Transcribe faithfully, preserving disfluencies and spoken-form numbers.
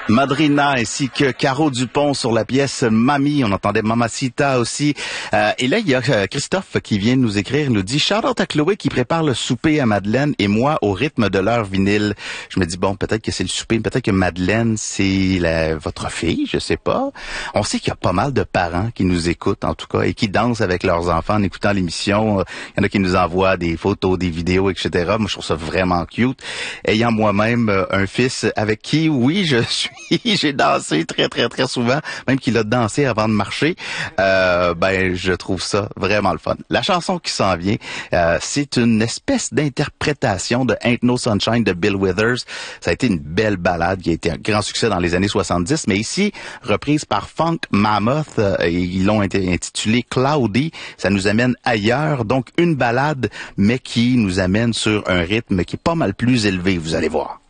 Madrina ainsi que Caro Dupont sur la pièce Mamie. On entendait Mamacita aussi. Euh, et là, il y a euh, Christophe qui vient nous écrire. Il nous dit « Shout out à Chloé qui prépare le souper à Madeleine et moi au rythme de leur vinyle. » Je me dis, bon, peut-être que c'est le souper, peut-être que Madeleine, c'est la, votre fille, je sais pas. On sait qu'il y a pas mal de parents qui nous écoutent, en tout cas, et qui dansent avec leurs enfants en écoutant l'émission. Il y en a qui nous envoient des photos, des vidéos, et cetera. Moi, je trouve ça vraiment cute. Ayant moi-même euh, un fils avec qui, oui, je suis j'ai dansé très, très, très souvent, même qu'il a dansé avant de marcher. Euh, ben, je trouve ça vraiment le fun. La chanson qui s'en vient, euh, c'est une espèce d'interprétation de Ain't No Sunshine de Bill Withers. Ça a été une belle ballade qui a été un grand succès dans les années soixante-dix, mais ici, reprise par Funk Mammoth, euh, et ils l'ont intitulé Cloudy. Ça nous amène ailleurs, donc une ballade, mais qui nous amène sur un rythme qui est pas mal plus élevé, vous allez voir.